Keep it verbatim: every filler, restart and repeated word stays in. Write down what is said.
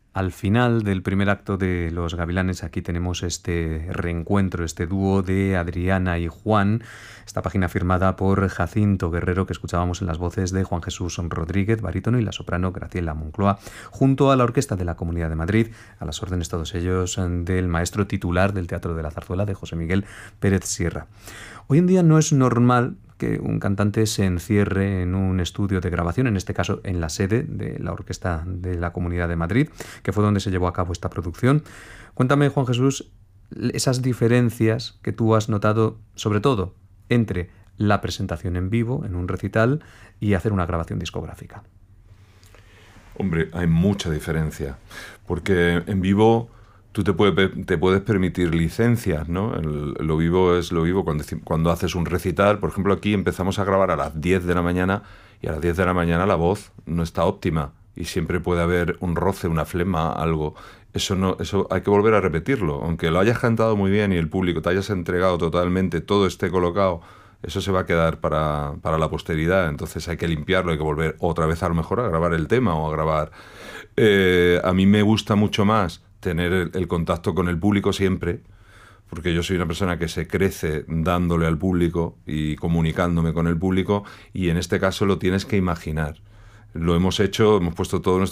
Al final del primer acto de Los Gavilanes, aquí tenemos este reencuentro, este dúo de Adriana y Juan, esta página firmada por Jacinto Guerrero, que escuchábamos en las voces de Juan Jesús Rodríguez, barítono, y la soprano Graciela Moncloa, junto a la Orquesta de la Comunidad de Madrid, a las órdenes todos ellos del maestro titular del Teatro de la Zarzuela, de José Miguel Pérez Sierra. Hoy en día no es normal que un cantante se encierre en un estudio de grabación, en este caso en la sede de la Orquesta de la Comunidad de Madrid, que fue donde se llevó a cabo esta producción. Cuéntame, Juan Jesús, esas diferencias que tú has notado, sobre todo, entre la presentación en vivo, en un recital, y hacer una grabación discográfica. Hombre, hay mucha diferencia, porque en vivo tú te, puede, te puedes permitir licencias, ¿no? El, lo vivo es lo vivo. Cuando, cuando haces un recital, por ejemplo, aquí empezamos a grabar a las diez de la mañana y a las diez de la mañana la voz no está óptima y siempre puede haber un roce, una flema, algo. Eso, no, eso hay que volver a repetirlo. Aunque lo hayas cantado muy bien y el público te hayas entregado totalmente, todo esté colocado, eso se va a quedar para, para la posteridad. Entonces hay que limpiarlo, hay que volver otra vez a lo mejor a grabar el tema o a grabar... Eh, a mí me gusta mucho más tener el, el contacto con el público siempre, porque yo soy una persona que se crece dándole al público y comunicándome con el público, y en este caso lo tienes que imaginar. Lo hemos hecho, hemos puesto todo nuestro